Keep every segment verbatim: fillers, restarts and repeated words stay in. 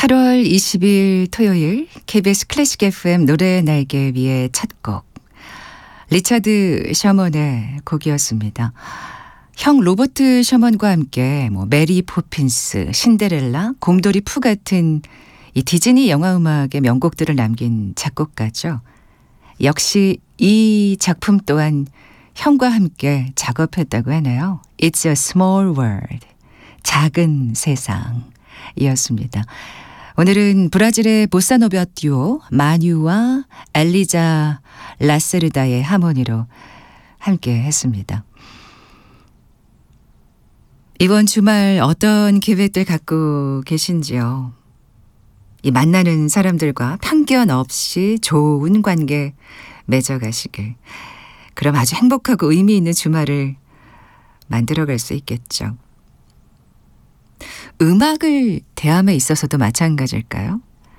팔월 이십일 토요일 케이비에스 클래식 에프엠 노래 날개 위의 첫 곡 리차드 셔먼의 곡이었습니다. 형 로버트 셔먼과 함께 뭐 메리 포핀스, 신데렐라, 곰돌이 푸 같은 이 디즈니 영화 음악의 명곡들을 남긴 작곡가죠. 역시 이 작품 또한 형과 함께 작업했다고 하네요. It's a small world. 작은 세상이었습니다. 오늘은 브라질의 보사노바 듀오 마뉴와 엘리자 라세르다의 하모니로 함께 했습니다. 이번 주말 어떤 계획들 갖고 계신지요? 이 만나는 사람들과 편견 없이 좋은 관계 맺어가시길. 그럼 아주 행복하고 의미 있는 주말을 만들어갈 수 있겠죠. 음악을 대함에 있어서도 마찬가지일까요?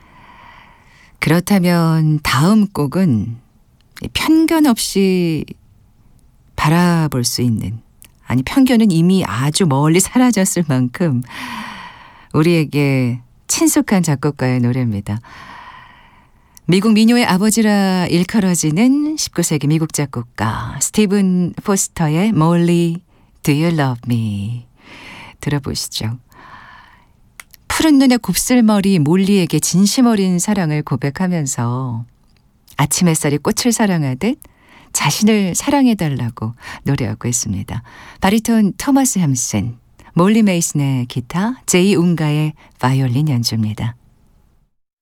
그렇다면 다음 곡은 편견 없이 바라볼 수 있는, 아니 편견은 이미 아주 멀리 사라졌을 만큼 우리에게 친숙한 작곡가의 노래입니다. 미국 민요의 아버지라 일컬어지는 십구 세기 미국 작곡가 스티븐 포스터의 Molly, Do You Love Me 들어보시죠. 푸른 눈의 곱슬머리 몰리에게 진심 어린 사랑을 고백하면서 아침 햇살이 꽃을 사랑하듯 자신을 사랑해달라고 노래하고 있습니다. 바리톤 토마스 햄슨, 몰리 메이슨의 기타, 제이 웅가의 바이올린 연주입니다.